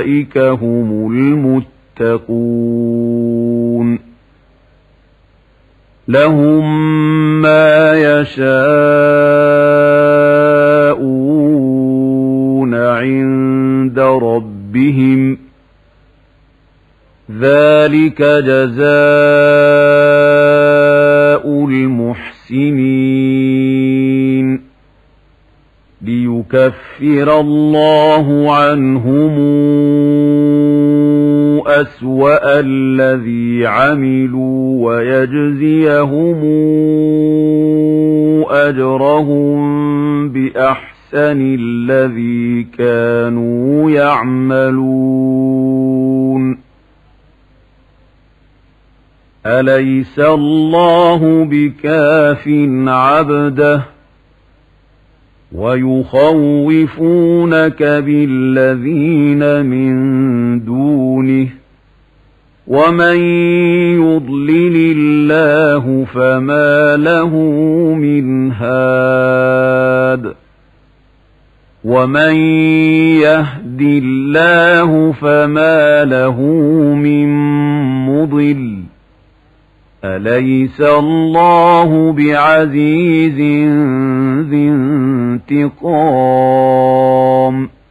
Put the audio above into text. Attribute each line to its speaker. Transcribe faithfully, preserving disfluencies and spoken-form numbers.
Speaker 1: أولئك هم المتقون لهم ما يشاءون عند ربهم ذلك جزاء المحسنين ليكفر الله عنهم أسوأ الذي عملوا ويجزيهم أجرهم بأحسن الذي كانوا يعملون أليس الله بكاف عبده ويخوفونك بالذين من دونه ومن يضلل الله فما له من هاد ومن يهد الله فما له من مضل أليس الله بعزيز ذي انتقام